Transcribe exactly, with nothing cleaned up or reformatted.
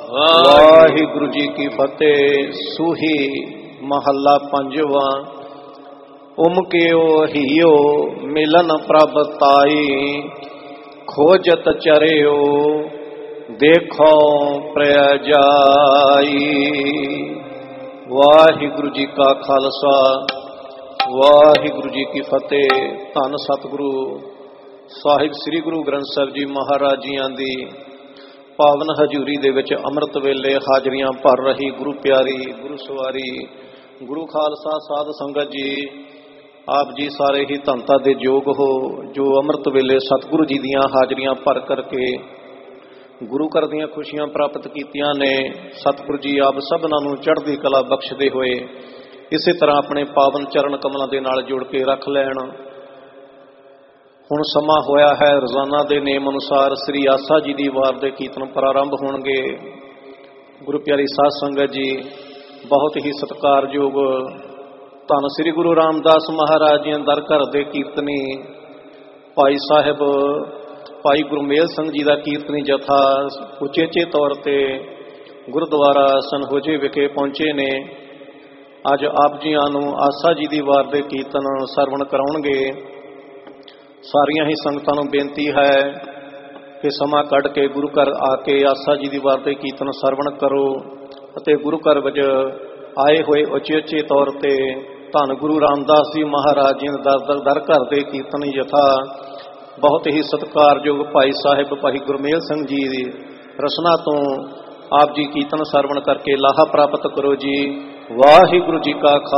ਵਾਹਿਗੁਰੂ ਜੀ ਕੀ ਫਤਿਹ। ਸੂਹੀ ਮਹੱਲਾ ਪੰਜਵਾਂ। ਉਮਕਿਓ ਹੀਓ ਮਿਲਨ ਪ੍ਰਭ ਤਾਈ, ਖੋਜਤ ਚਰਿਓ ਦੇਖੋ ਪ੍ਰਿਆ ਜਾਈ। ਵਾਹਿਗੁਰੂ ਜੀ ਕਾ ਖਾਲਸਾ, ਵਾਹਿਗੁਰੂ ਜੀ ਕੀ ਫਤਿਹ। ਧੰਨ ਸਤਿਗੁਰੂ ਸਾਹਿਬ ਸ੍ਰੀ ਗੁਰੂ ਗ੍ਰੰਥ ਸਾਹਿਬ ਜੀ ਮਹਾਰਾਜ ਜੀਆਂ ਦੀ ਪਾਵਨ ਹਜ਼ੂਰੀ ਦੇ ਵਿੱਚ ਅੰਮ੍ਰਿਤ ਵੇਲੇ ਹਾਜ਼ਰੀਆਂ ਭਰ ਰਹੀ ਗੁਰੂ ਪਿਆਰੀ, ਗੁਰੂ ਸਵਾਰੀ, ਗੁਰੂ ਖਾਲਸਾ ਸਾਧ ਸੰਗਤ ਜੀ, ਆਪ ਜੀ ਸਾਰੇ ਹੀ ਧੰਨਤਾ ਦੇ ਯੋਗ ਹੋ ਜੋ ਅੰਮ੍ਰਿਤ ਵੇਲੇ ਸਤਿਗੁਰੂ ਜੀ ਦੀਆਂ ਹਾਜ਼ਰੀਆਂ ਭਰ ਕਰਕੇ ਗੁਰੂ ਘਰ ਦੀਆਂ ਖੁਸ਼ੀਆਂ ਪ੍ਰਾਪਤ ਕੀਤੀਆਂ ਨੇ। ਸਤਿਗੁਰੂ ਜੀ ਆਪ ਸਭਨਾਂ ਨੂੰ ਚੜ੍ਹਦੀ ਕਲਾ ਬਖਸ਼ਦੇ ਹੋਏ ਇਸੇ ਤਰ੍ਹਾਂ ਆਪਣੇ ਪਾਵਨ ਚਰਨ ਕਮਲਾਂ ਦੇ ਨਾਲ ਜੋੜ ਕੇ ਰੱਖ ਲੈਣ। ਹੁਣ ਸਮਾਂ ਹੋਇਆ ਹੈ, ਰੋਜ਼ਾਨਾ ਦੇ ਨੇਮ ਅਨੁਸਾਰ ਸ੍ਰੀ ਆਸਾ ਜੀ ਦੀ ਵਾਰ ਦੇ ਕੀਰਤਨ ਪ੍ਰਾਰੰਭ ਹੋਣਗੇ। ਗੁਰੂ ਪਿਆਰੀ ਸਾਧ ਸੰਗਤ ਜੀ, ਬਹੁਤ ਹੀ ਸਤਿਕਾਰਯੋਗ ਧੰਨ ਸ੍ਰੀ ਗੁਰੂ ਰਾਮਦਾਸ ਮਹਾਰਾਜ ਜੀ ਦਰ ਘਰ ਦੇ ਕੀਰਤਨੀ ਭਾਈ ਸਾਹਿਬ ਭਾਈ ਗੁਰਮੇਲ ਸਿੰਘ ਜੀ ਦਾ ਕੀਰਤਨੀ ਜਥਾ ਉਚੇਚੇ ਤੌਰ ਤੇ ਗੁਰਦੁਆਰਾ ਸਨਹੋਜੇ ਵਿਖੇ ਪਹੁੰਚੇ ਨੇ। ਅੱਜ ਆਪ ਜੀਆਂ ਨੂੰ ਆਸਾ ਜੀ ਦੀ ਵਾਰ ਦੇ ਕੀਰਤਨ ਸਰਵਣ ਕਰਾਉਣਗੇ। ਸਾਰੀਆਂ ਹੀ ਸੰਗਤਾਂ ਨੂੰ ਬੇਨਤੀ ਹੈ ਕਿ ਸਮਾਂ ਕੱਢ ਕੇ ਗੁਰੂ ਘਰ ਆ ਕੇ ਆਸਾ ਜੀ ਦੀ ਵਾਰ ਦੇ ਕੀਰਤਨ ਸਰਵਣ ਕਰੋ ਅਤੇ ਗੁਰੂ ਘਰ ਵਿੱਚ ਆਏ ਹੋਏ ਉਚੇਚੇ ਤੌਰ ਤੇ ਧੰਨ ਗੁਰੂ ਰਾਮਦਾਸ ਜੀ ਮਹਾਰਾਜ ਜੀ ਦਰ ਦਰ ਘਰ ਦੇ ਕੀਰਤਨੀ ਜਥਾ ਬਹੁਤ ਹੀ ਸਤਿਕਾਰਯੋਗ ਭਾਈ ਸਾਹਿਬ ਭਾਈ ਗੁਰਮੇਲ ਸਿੰਘ ਜੀ ਦੀ ਰਸਨਾ ਤੋਂ ਆਪ ਜੀ ਕੀਰਤਨ ਸਰਵਣ ਕਰਕੇ ਲਾਹਾ ਪ੍ਰਾਪਤ ਕਰੋ ਜੀ। ਵਾਹਿਗੁਰੂ ਜੀ ਕਾ